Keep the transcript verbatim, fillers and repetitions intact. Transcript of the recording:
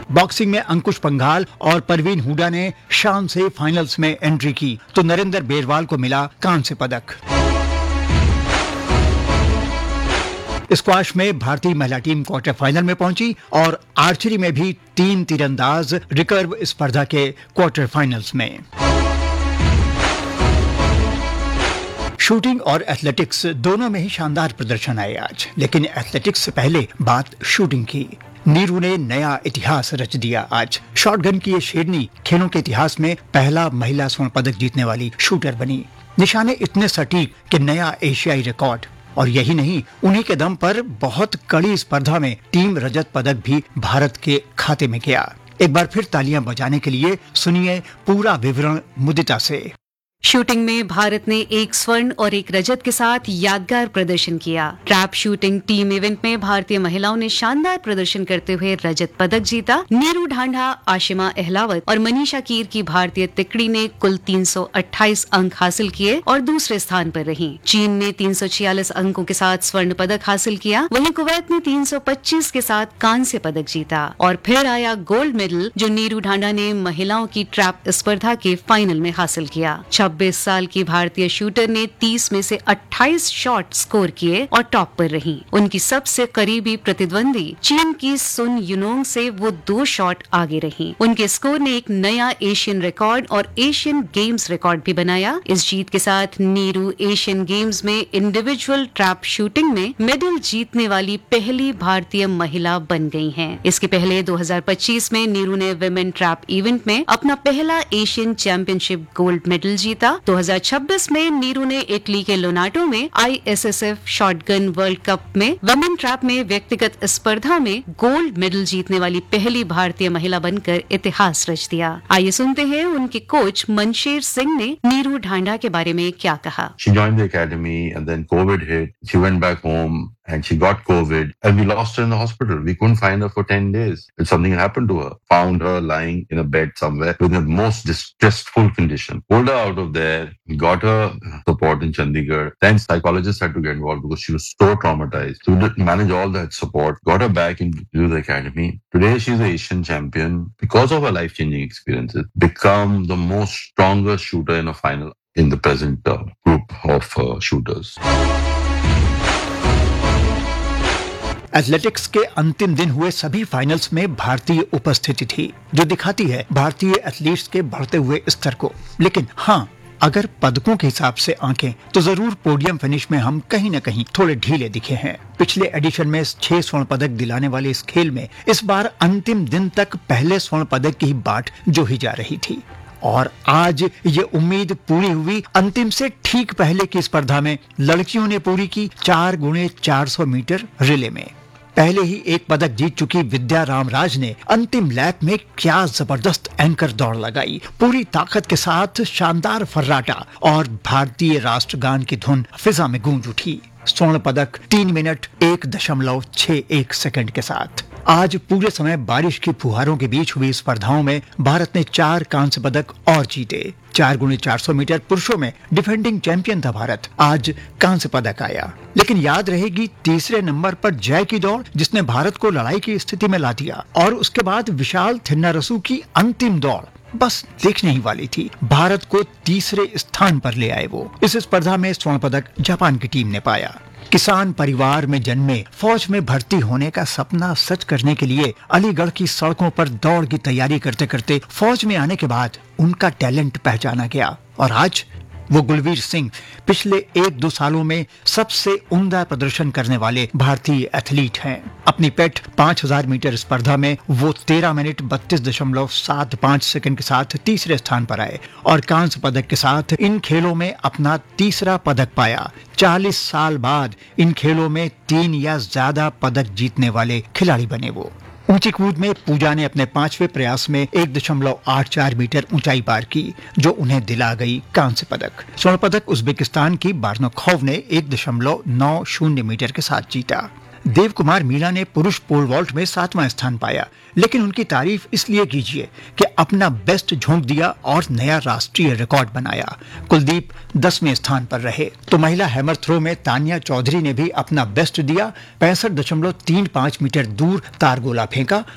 Boxing में अंकुश पंघाल और परवीन हुडा ने शान से फाइनल्स में एंट्री की तो नरेंद्र बेरवाल को मिला कांस्य पदक। स्क्वाश में भारतीय महिला टीम क्वार्टर फाइनल में पहुंची और आर्चरी में भी तीन तीरंदाज रिकर्व स्पर्धा के क्वार्टर फाइनल्स में। शूटिंग और एथलेटिक्स दोनों में ही शानदार प्रदर्शन आए आज, लेकिन एथलेटिक्स से पहले बात शूटिंग की। नीरू ने नया इतिहास रच दिया आज। शॉटगन की ये शेरनी खेलों के इतिहास में पहला महिला स्वर्ण पदक जीतने वाली शूटर बनी। निशाने इतने सटीक कि नया एशियाई रिकॉर्ड, और यही नहीं, उन्हीं के दम पर बहुत कड़ी स्पर्धा में टीम रजत पदक भी भारत के खाते में गया। एक बार फिर तालियां बजाने के लिए सुनिए पूरा विवरण मुदिता से। शूटिंग में भारत ने एक स्वर्ण और एक रजत के साथ यादगार प्रदर्शन किया। ट्रैप शूटिंग टीम इवेंट में भारतीय महिलाओं ने शानदार प्रदर्शन करते हुए रजत पदक जीता। नीरू ढांढा, आशिमा अहलावत और मनीषा कीर की भारतीय तिकड़ी ने कुल तीन सौ अट्ठाईस अंक हासिल किए और दूसरे स्थान पर रही। चीन ने तीन सौ छियालीस अंकों के साथ स्वर्ण पदक हासिल किया, वहीं कुवैत ने तीन सौ पच्चीस के साथ कांस्य पदक जीता। और फिर आया गोल्ड मेडल, जो नीरू ढांढा ने महिलाओं की ट्रैप स्पर्धा के फाइनल में हासिल किया। छब्बीस साल की भारतीय शूटर ने तीस में से अट्ठाईस शॉट स्कोर किए और टॉप पर रही। उनकी सबसे करीबी प्रतिद्वंदी चीन की सुन युनोंग से वो दो शॉट आगे रही। उनके स्कोर ने एक नया एशियन रिकॉर्ड और एशियन गेम्स रिकॉर्ड भी बनाया। इस जीत के साथ नीरू एशियन गेम्स में इंडिविजुअल ट्रैप शूटिंग में मेडल जीतने वाली पहली भारतीय महिला बन गई हैं। इसके पहले दो हज़ार पच्चीस में नीरू ने विमेन ट्रैप इवेंट में अपना पहला एशियन चैंपियनशिप गोल्ड मेडल जीता। दो हज़ार छब्बीस में नीरू ने इटली के लोनाटो में I S S F shotgun world cup में वुमेन ट्रैप में व्यक्तिगत स्पर्धा में गोल्ड मेडल जीतने वाली पहली भारतीय महिला बनकर इतिहास रच दिया। आइए सुनते हैं उनके कोच मनशेर सिंह ने नीरू ढांढा के बारे में क्या कहा। She joined the academy and then COVID hit. She went back home and she got COVID and we lost her in the hospital. We couldn't find her for ten days. And something happened to her. Found her lying in a bed somewhere with the most distressful condition. Pulled her out of there, got her support in Chandigarh. Then psychologists had to get involved because she was so traumatized. So we did manage all that support, got her back into the academy. Today she's the Asian champion because of her life-changing experiences. Become the most strongest shooter in a final in the present uh, group of uh, shooters. Athletics के अंतिम दिन हुए सभी finals में भारतीय उपस्थिति थी, जो दिखाती है भारतीय एथलीट्स के बढ़ते हुए स्तर को। लेकिन हाँ, अगर पदकों के हिसाब से आंकें तो जरूर पोडियम फिनिश में हम कहीं न कहीं थोड़े ढीले दिखे हैं। पिछले एडिशन में छह स्वर्ण पदक दिलाने वाले इस खेल में इस बार अंतिम दिन तक पहले स्वर्ण पदक की ही बाट जोही जा रही थी, और आज ये उम्मीद पूरी हुई। अंतिम से ठीक पहले की स्पर्धा में लड़कियों ने पूरी की चार गुणे चार सौ मीटर रिले में। पहले ही एक पदक जीत चुकी विद्या रामराज ने अंतिम लैप में क्या जबरदस्त एंकर दौड़ लगाई। पूरी ताकत के साथ शानदार फर्राटा और भारतीय राष्ट्रगान की धुन फिजा में गूंज उठी। स्वर्ण पदक तीन मिनट एक दशमलव छह एक सेकंड के साथ। आज पूरे समय बारिश की फुहारों के बीच हुई स्पर्धाओं में भारत ने चार कांस्य पदक और जीते। चार गुणे चार सौ मीटर पुरुषों में डिफेंडिंग चैंपियन था भारत, आज कांस्य पदक आया। लेकिन याद रहेगी तीसरे नंबर पर जय की दौड़, जिसने भारत को लड़ाई की स्थिति में ला दिया, और उसके बाद विशाल थिन्नारसू की अंतिम दौड़ बस देखने ही वाली थी। भारत को तीसरे स्थान पर ले आए वो। इस स्पर्धा में स्वर्ण पदक जापान की टीम ने पाया। किसान परिवार में जन्मे, फौज में भर्ती होने का सपना सच करने के लिए अलीगढ़ की सड़कों पर दौड़ की तैयारी करते करते फौज में आने के बाद उनका टैलेंट पहचाना गया, और आज वो गुलवीर सिंह पिछले एक दो सालों में सबसे उम्दा प्रदर्शन करने वाले भारतीय एथलीट हैं। अपनी पेट पाँच हज़ार मीटर स्पर्धा में वो तेरह मिनट बत्तीस दशमलव सात पाँच सेकंड के साथ तीसरे स्थान पर आए और कांस्य पदक के साथ इन खेलों में अपना तीसरा पदक पाया। चालीस साल बाद इन खेलों में तीन या ज्यादा पदक जीतने वाले खिलाड़ी बने वो। ऊंची कूद में पूजा ने अपने पांचवें प्रयास में एक दशमलव आठ चार मीटर ऊंचाई पार की, जो उन्हें दिला गई कांस्य पदक। स्वर्ण पदक उज्बेकिस्तान की बार्नोखोव ने एक दशमलव नौ शून्य मीटर के साथ जीता। देव कुमार मीणा ने पुरुष पोल वॉल्ट में सातवां स्थान पाया, लेकिन उनकी तारीफ इसलिए कीजिए कि अपना बेस्ट झोंक दिया और नया राष्ट्रीय रिकॉर्ड बनाया। कुलदीप दसवें स्थान पर रहे। तो महिला हैमर थ्रो में तानिया चौधरी ने भी अपना बेस्ट दिया, पैंसठ दशमलव तीन पाँच मीटर दूर तारगोला फेंका